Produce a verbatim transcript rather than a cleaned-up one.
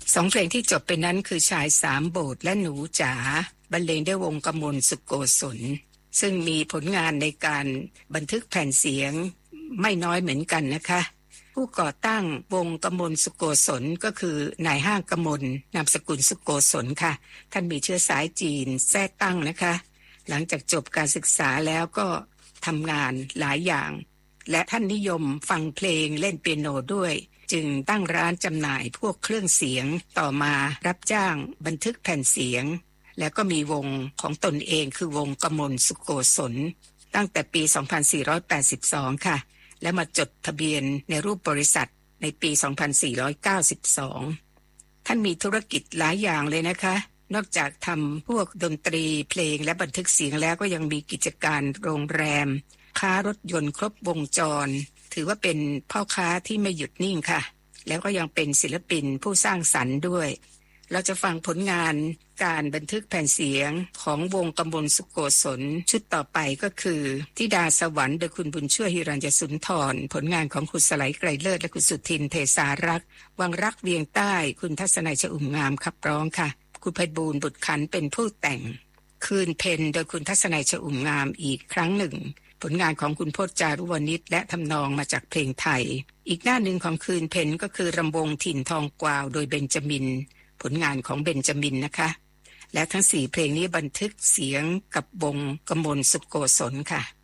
สองเพลงที่จบไปนั้นคือชายสามโบสถ์และหนูจ๋าบรรเลงด้วยวงกมลสุโกศลซึ่งมีผลงานในการบันทึกแผ่นเสียงไม่น้อยเหมือนกันนะคะผู้ก่อตั้งวงกมลสุโกศลก็คือนายห้างกมลนามสกุลสุโกศลค่ะท่านมีเชื้อสายจีนแท้ตั้งนะคะหลังจากจบการศึกษาแล้วก็ทำงานหลายอย่างและท่านนิยมฟังเพลงเล่นเปียโนด้วยจึงตั้งร้านจำหน่ายพวกเครื่องเสียงต่อมารับจ้างบันทึกแผ่นเสียงแล้วก็มีวงของตนเองคือวงกมลสุโกศลตั้งแต่ปีสองพันสี่ร้อยแปดสิบสองค่ะและมาจดทะเบียนในรูปบริษัทในปีสองพันสี่ร้อยเก้าสิบสองท่านมีธุรกิจหลายอย่างเลยนะคะนอกจากทำพวกดนตรีเพลงและบันทึกเสียงแล้วก็ยังมีกิจการโรงแรมค้ารถยนต์ครบวงจรถือว่าเป็นพ่อค้าที่ไม่หยุดนิ่งค่ะแล้วก็ยังเป็นศิลปินผู้สร้างสรรค์ด้วยเราจะฟังผลงานการบันทึกแผ่นเสียงของวงกมลสุโกศลชุดต่อไปก็คือธิดาสวรรค์โดยคุณบุญช่วยหิรัญญสุนทรผลงานของคุณสไลไกรเลิศและคุณสุทินเทสารักษ์วังรักเวียงใต้คุณทัศนัยชอุ่มงามขับร้องค่ะคุณไพบูลย์บุตรขันเป็นผู้แต่งคืนเพ็ญโดยคุณทัศนัยชอุ่มงามอีกครั้งหนึ่งผลงานของคุณพจน์จารุวณิชและทำนองมาจากเพลงไทยอีกหน้าหนึ่งของคืนเพ็ญก็คือรำวงถิ่นทองกวาวโดยเบนจามินผลงานของเบนจามินนะคะและทั้งสี่เพลงนี้บันทึกเสียงกับวงกมลสุโกศลค่ะ